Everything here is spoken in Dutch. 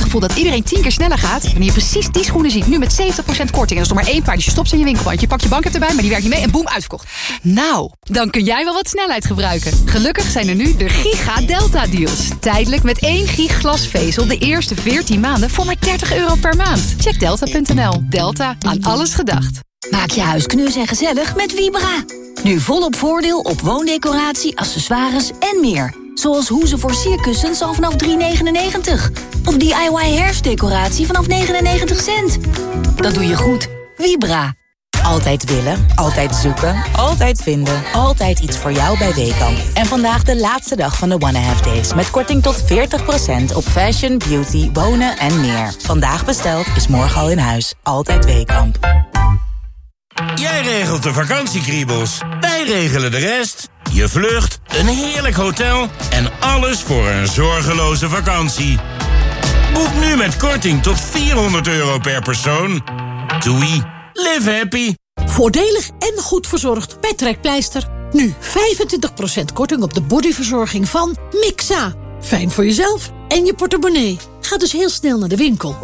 gevoel dat iedereen 10 keer sneller gaat wanneer je precies die schoenen ziet. Nu met 70% korting. En dat is nog maar 1 paar. Dus je stopt ze in je winkelbandje. Je pakt je bank erbij, maar die werkt niet mee. En boem, uitverkocht. Nou, dan kun jij wel wat snelheid gebruiken. Gelukkig zijn er nu de Giga Delta deals. Tijdelijk met 1 gig glasvezel de eerste 14 maanden voor maar €30 per maand. Check delta.nl. Delta, aan alles gedacht. Maak je huis knus en gezellig met Vibra. Nu volop voordeel op woondecoratie, accessoires en meer. Zoals hoezen voor sierkussens al vanaf €3,99. Of DIY herfstdecoratie vanaf 99 cent. Dat doe je goed. Vibra. Altijd willen, altijd zoeken, altijd vinden. Altijd iets voor jou bij WEEKAMP. En vandaag de laatste dag van de Wanna Have Days. Met korting tot 40% op fashion, beauty, wonen en meer. Vandaag besteld is morgen al in huis. Altijd WEEKAMP. Jij regelt de vakantiekriebels. Wij regelen de rest. Je vlucht, een heerlijk hotel en alles voor een zorgeloze vakantie. Boek nu met korting tot €400 per persoon. TUI. Live happy. Voordelig en goed verzorgd bij Trekpleister. Nu 25% korting op de bodyverzorging van Mixa. Fijn voor jezelf en je portemonnee. Ga dus heel snel naar de winkel